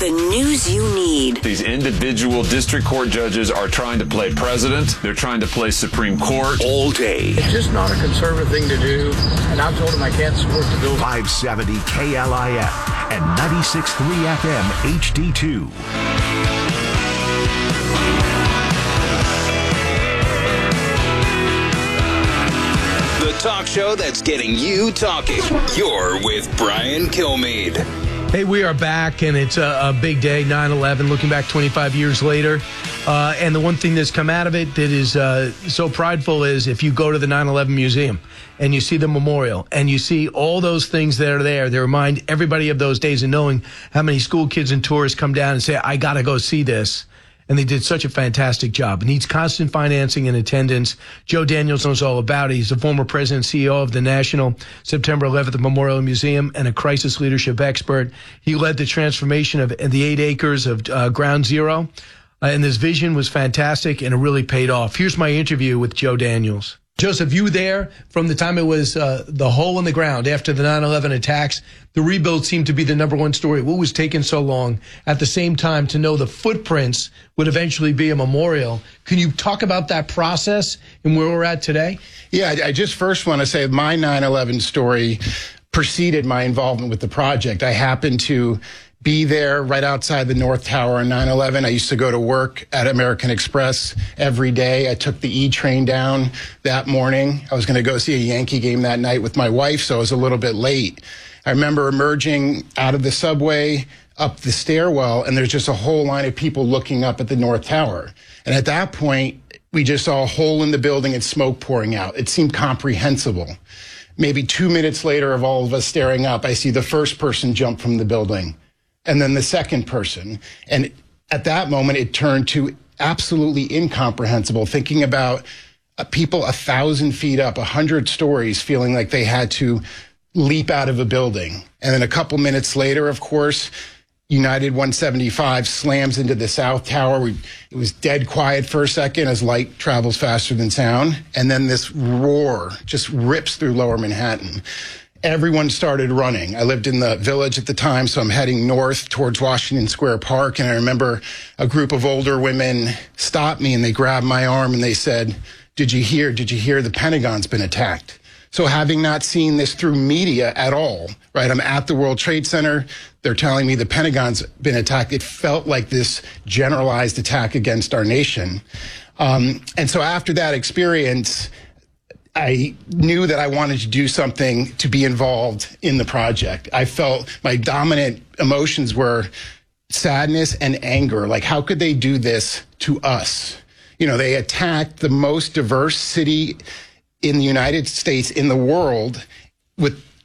The news you need. These individual district court judges are trying to play president. They're trying to play Supreme Court. All day. It's just not a conservative thing to do. And I've told him I can't support the bill. 570 KLIF and 96.3 FM HD2. The talk show that's getting you talking. You're with Brian Kilmeade. Hey, we are back, and it's a big day, 9/11, looking back 25 years later. And the one thing that's come out of it that is so prideful is if you go to the 9/11 Museum and you see the memorial and you see all those things that are there, they remind everybody of those days and knowing how many school kids and tourists come down and say, I got to go see this. And they did such a fantastic job. It needs constant financing and attendance. Joe Daniels knows all about it. He's the former president and CEO of the National September 11th Memorial Museum and a crisis leadership expert. He led the transformation of the 8 acres of Ground Zero. And this vision was fantastic, and it really paid off. Here's my interview with Joe Daniels. Joseph, you were there from the time it was the hole in the ground after the 9/11 attacks. The rebuild seemed to be the number one story. What was taking so long at the same time to know the footprints would eventually be a memorial? Can you talk about that process and where we're at today? Yeah, I just first want to say my 9/11 story preceded my involvement with the project. I happened to be there right outside the North Tower on 9/11. I used to go to work at American Express every day. I took the E train down that morning. I was going to go see a Yankee game that night with my wife, so I was a little bit late. I remember emerging out of the subway, up the stairwell, and there's just a whole line of people looking up at the North Tower. And at that point, we just saw a hole in the building and smoke pouring out. It seemed comprehensible. Maybe 2 minutes later of all of us staring up, I see the first person jump from the building, and then the second person. And at that moment, it turned to absolutely incomprehensible, thinking about people 1,000 feet up, 100 stories, feeling like they had to leap out of a building. And then a couple minutes later, of course, United 175 slams into the South Tower. It was dead quiet for a second as light travels faster than sound. And then this roar just rips through Lower Manhattan. Everyone started running. I lived in the Village at the time, so I'm heading north towards Washington Square Park. And I remember a group of older women stopped me and they grabbed my arm and they said, Did you hear the Pentagon's been attacked? So having not seen this through media at all, right? I'm at the World Trade Center. They're telling me the Pentagon's been attacked. It felt like this generalized attack against our nation. And so after that experience, I knew that I wanted to do something to be involved in the project. I felt my dominant emotions were sadness and anger. Like, how could they do this to us? You know, they attacked the most diverse city in the United States, in the world, with